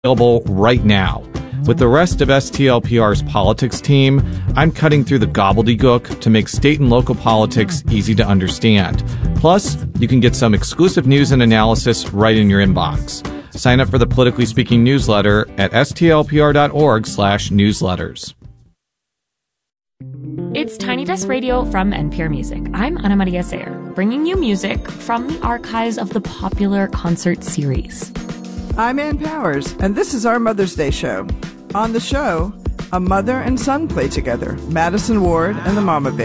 available right now. With the rest of STLPR's politics team, I'm cutting through the gobbledygook to make state and local politics easy to understand. Plus, you can get some exclusive news and analysis right in your inbox. Sign up for the Politically Speaking newsletter at stlpr.org/newsletters. It's Tiny Desk Radio from NPR Music. I'm Ana Maria Sayer, bringing you music from the archives of the popular concert series. I'm Ann Powers, and this is our Mother's Day show. On the show, a mother and son play together, Madison Ward and the Mama Bears.